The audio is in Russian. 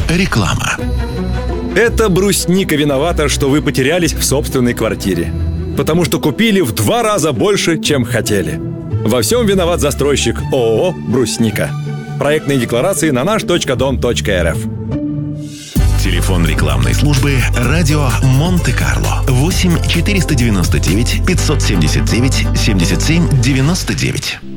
Реклама. Это брусника виновата, что вы потерялись в собственной квартире. Потому что купили в 2 раза больше, чем хотели. Во всем виноват застройщик ООО «Брусника». Проектные декларации на наш.дом.рф. Телефон рекламной службы «Радио Монте-Карло» 8 499 579 77 99.